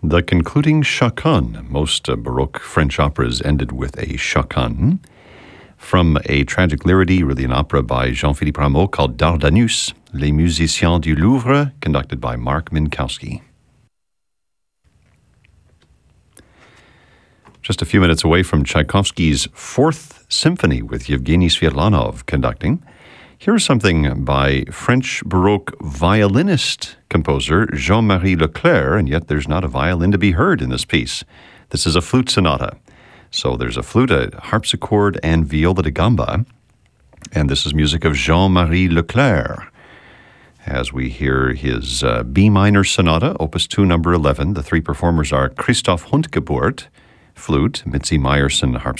The concluding chaconne. Most Baroque French operas ended with a chaconne. From a tragic lyredy, really an opera by Jean-Philippe Rameau called Dardanus, Les Musiciens du Louvre, conducted by Mark Minkowski. Just a few minutes away from Tchaikovsky's Fourth Symphony with Yevgeny Sviatlanov conducting. Here's something by French Baroque violinist composer Jean-Marie Leclerc, and yet there's not a violin to be heard in this piece. This is a flute sonata. So there's a flute, a harpsichord, and viola da gamba. And this is music of Jean-Marie Leclerc. As we hear his B minor sonata, opus 2, number 11. The three performers are Christoph Hundgeburt, flute, Mitzi Meyerson, harpsichord,